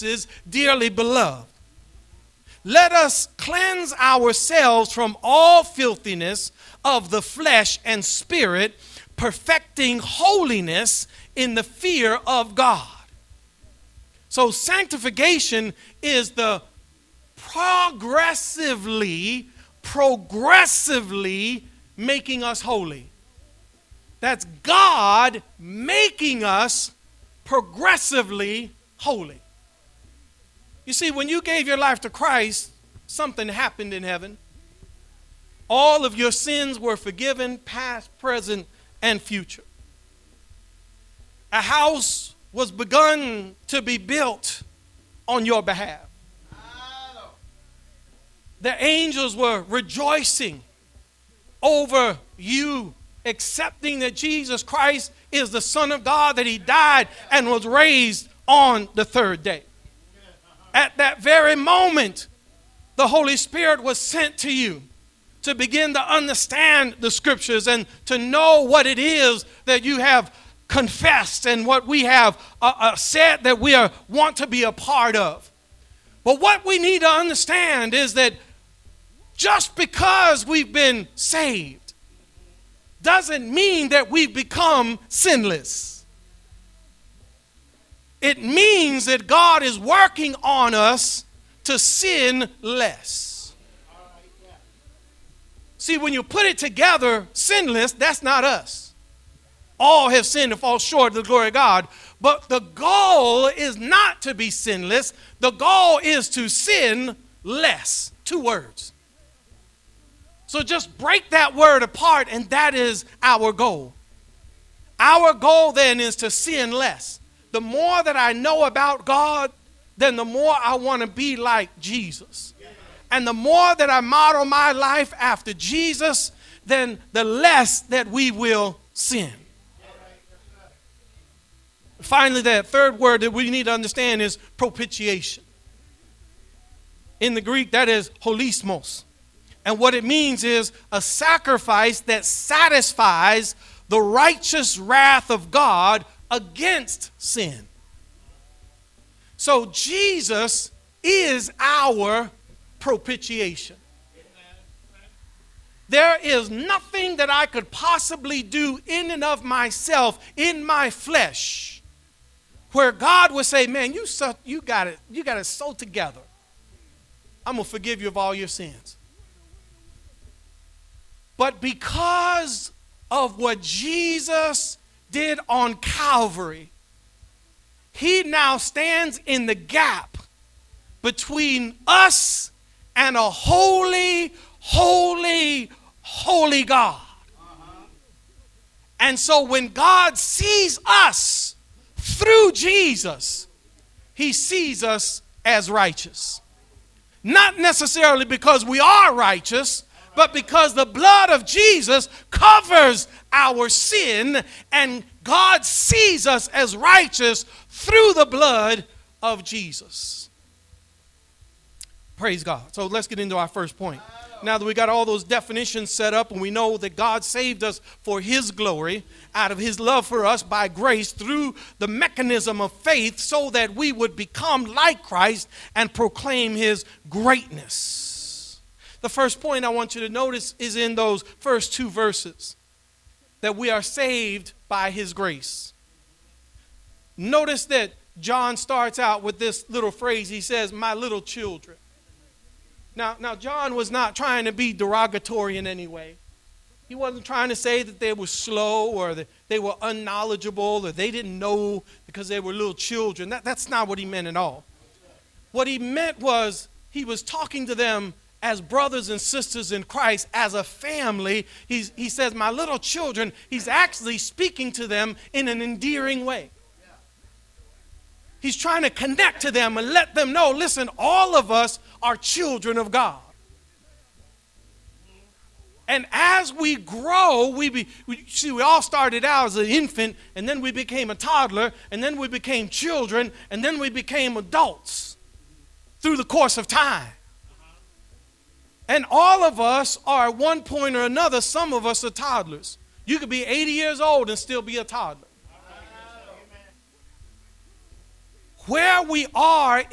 promises, dearly beloved. Let us cleanse ourselves from all filthiness of the flesh and spirit, perfecting holiness in the fear of God. So sanctification is the progressively making us holy. That's God making us progressively holy. You see, when you gave your life to Christ, something happened in heaven. All of your sins were forgiven, past, present, and future. A house was begun to be built on your behalf. The angels were rejoicing over you, accepting that Jesus Christ is the Son of God, that he died and was raised on the third day. At that very moment, the Holy Spirit was sent to you to begin to understand the scriptures and to know what it is that you have confessed and what we have said that we want to be a part of. But what we need to understand is that just because we've been saved doesn't mean that we've become sinless. It means that God is working on us to sin less. See, when you put it together, sinless, that's not us. All have sinned and fall short of the glory of God. But the goal is not to be sinless. The goal is to sin less. 2 words. So just break that word apart, and that is our goal. Our goal then is to sin less. The more that I know about God, then the more I want to be like Jesus. And the more that I model my life after Jesus, then the less that we will sin. Finally, that third word that we need to understand is propitiation. In the Greek, that is holismos. And what it means is a sacrifice that satisfies the righteous wrath of God against sin. So Jesus is our propitiation. There is nothing that I could possibly do in and of myself, in my flesh, where God would say, man, you got it so together. I'm going to forgive you of all your sins. But because of what Jesus did on Calvary, he now stands in the gap between us and a holy, holy, holy God. And so when God sees us through Jesus, he sees us as righteous. Not necessarily because we are righteous, but because the blood of Jesus covers our sin, and God sees us as righteous through the blood of Jesus. Praise God. So let's get into our first point. Now that we got all those definitions set up and we know that God saved us for his glory, out of his love for us by grace through the mechanism of faith, so that we would become like Christ and proclaim his greatness. The first point I want you to notice is in those first 2 verses, that we are saved by his grace. Notice that John starts out with this little phrase. He says, my little children. Now, John was not trying to be derogatory in any way. He wasn't trying to say that they were slow or that they were unknowledgeable or they didn't know because they were little children. That's not what he meant at all. What he meant was he was talking to them as brothers and sisters in Christ, as a family. He says, my little children. He's actually speaking to them in an endearing way. He's trying to connect to them and let them know, listen, all of us are children of God. And as we grow, we all started out as an infant, and then we became a toddler, and then we became children, and then we became adults through the course of time. And all of us are at one point or another, some of us are toddlers. You could be 80 years old and still be a toddler. Where we are